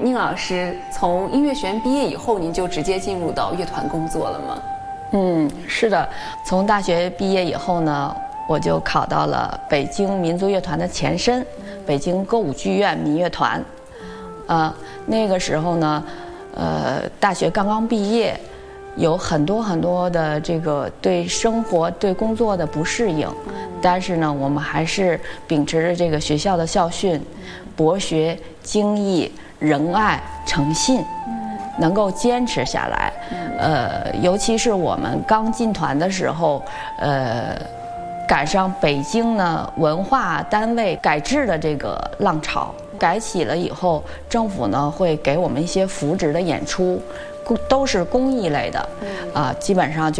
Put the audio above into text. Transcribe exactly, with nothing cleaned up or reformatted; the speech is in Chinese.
宁老师从音乐学院毕业以后，您就直接进入到乐团工作了吗？ 嗯，是的，从大学毕业以后呢，我就考到了北京民族乐团的前身，北京歌舞剧院民乐团。呃，那个时候呢，呃，大学刚刚毕业，有很多很多的这个对生活、对工作的不适应，但是呢，我们还是秉持着这个学校的校训，博学、精益、仁爱、诚信，能够坚持下来。呃，尤其是我们刚进团的时候，呃。赶上北京呢文化单位改制的这个浪潮，改起了以后，政府呢会给我们一些扶植的演出，都是公益类的，啊、呃，基本上就。